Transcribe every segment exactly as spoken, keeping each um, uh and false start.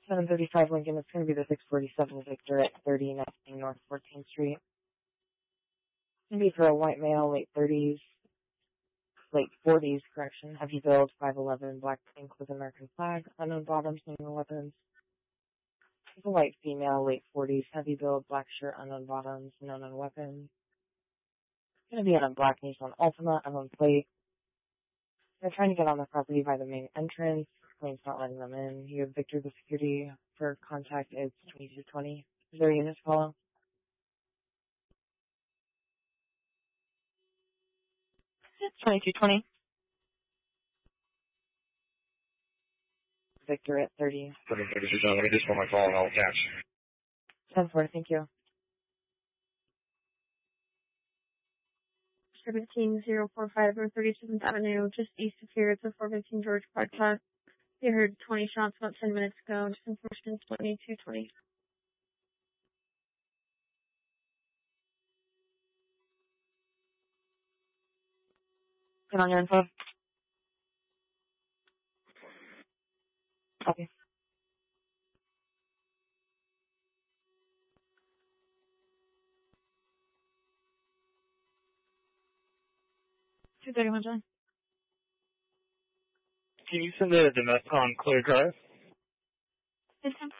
seven thirty-five Lincoln, it's going to be the six forty-seven Victor at thirty North fourteenth Street. It's going to be for a white male, late thirties, late forties, correction, heavy build, five eleven, black pink with American flag, unknown bottoms, no weapons. It's a white female, late forties, heavy build, black shirt, unknown bottoms, no known weapons. It's going to be on a black Nissan Altima, unknown plate. They're trying to get on the property by the main entrance. Plane's not letting them in. You have Victor, the security. For contact, it's twenty-two twenty. Is there a unit to follow? It's twenty-two twenty. Victor at thirty. seven thirty-two, let me just put my call and I'll catch. ten four, thank you. seventeen oh forty-five North thirty-seventh Avenue, just east of here. It's a four fifteen George Podcast. You heard twenty shots about ten minutes ago. Just information twenty-two twenty. Get on your info. Copy. two thirty-one, John. Can you send the domestic on Clear Drive? Yes, ma'am.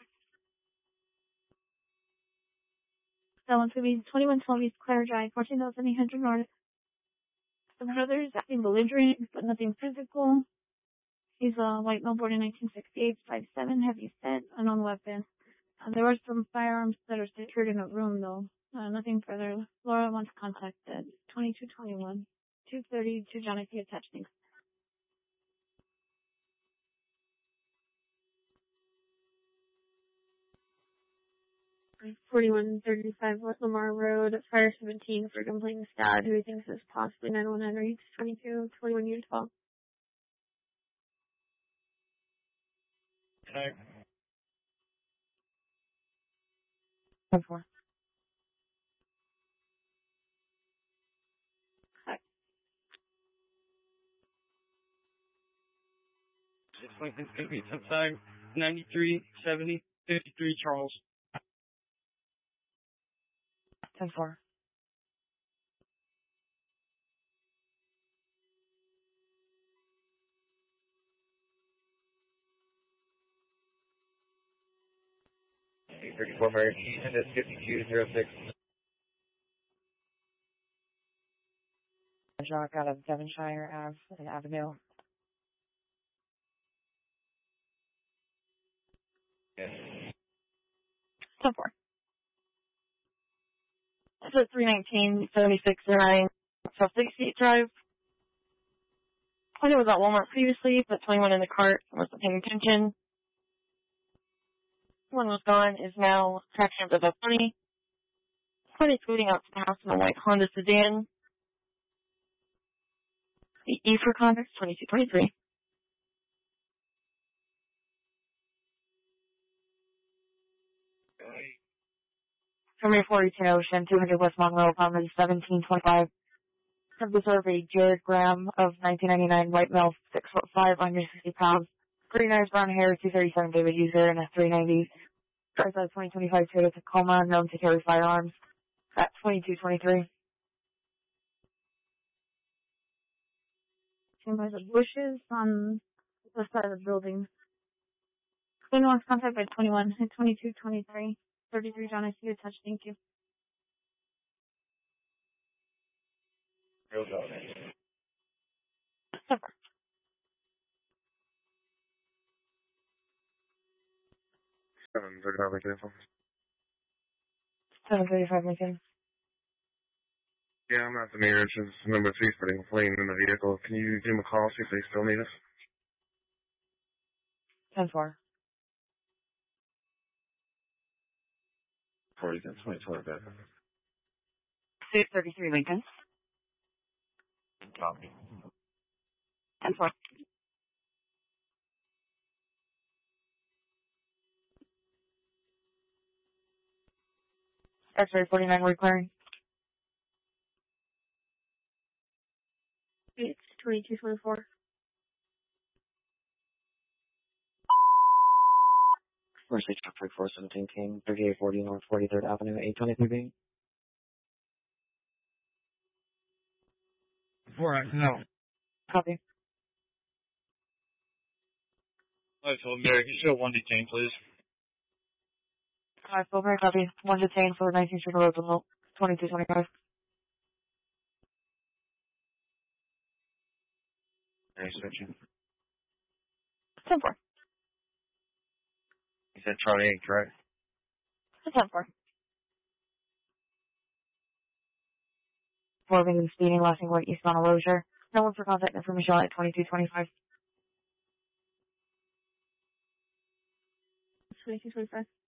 That one's going to be twenty-one twelve East Clare Drive, fourteen thousand eight hundred North. The brother's acting belligerent, but nothing physical. He's a white male born in nineteen sixty-eight, five seven, heavy set, unknown weapon. Uh, there are some firearms that are secured in a room, though. Uh, nothing further. Laura wants contact at twenty-two twenty-one, two thirty, to John, if you attach things. forty-one thirty-five West Lamar Road, Fire seventeen for complaining Stad, who he thinks is possibly nine one nine reads twenty-two twenty-one unit twelve. Okay. ten four. It's going to be sometime ninety-three seventy fifty-three Charles. ten four. eight thirty-four Mary, and it's fifty-two oh six. Jock out of Devonshire Ave and Avenue. Yes. ten four. It's at three nineteen seventy-six oh nine South sixty-eight Drive. twenty was at Walmart previously, but twenty-one in the cart wasn't paying attention. One was gone, is now traction of the twenty. twenty scooting out to the house in a white Honda sedan. The E for context, twenty-two twenty-three. Summary four eighteen Ocean, two hundred West Monroe, Palmer seventeen twenty-five. Have observed a Jared Graham of nineteen ninety-nine, white male, six foot five, one hundred sixty pounds, thirty-nine brown hair, two thirty-seven David user, and a three ninety. Drives a twenty twenty-five Toyota Tacoma, known to carry firearms. At twenty-two twenty-three. Seen by the bushes on the side of the building. Then wants contact by twenty-one at twenty-two twenty-three. thirty-three John, I see you touch. Thank you. Real go. seven thirty-five Lincoln. seven thirty-five Lincoln. Yeah, I'm at the main entrance. Number three, putting a plane in the vehicle. Can you give them a call, see if they still need us? ten four. forty, ten, twenty, twenty, back. six thirty-three Lincoln. Copy. ten four. X-ray forty-nine, we're clearing. It's twenty-two twenty-four. Mercy Truck four seventeen King, thirty-eight forty North forty-third Avenue, eight twenty-three B. Four X, no. Copy. Alright, so American, show one detained, please. Alright, full very copy. One detained for nineteenth Street Road, twenty-two twenty-five. Very switching. ten four. You said Charlie eight, correct? ten four. Swerving and speeding, lashing right east on a Lozier. No one for contact information at twenty-two twenty-five. twenty-two twenty-five.